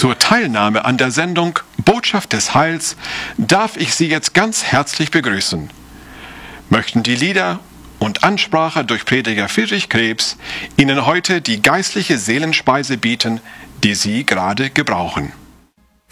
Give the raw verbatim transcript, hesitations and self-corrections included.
Zur Teilnahme an der Sendung Botschaft des Heils darf ich Sie jetzt ganz herzlich begrüßen. Möchten die Lieder und Ansprache durch Prediger Friedrich Krebs Ihnen heute die geistliche Seelenspeise bieten, die Sie gerade gebrauchen.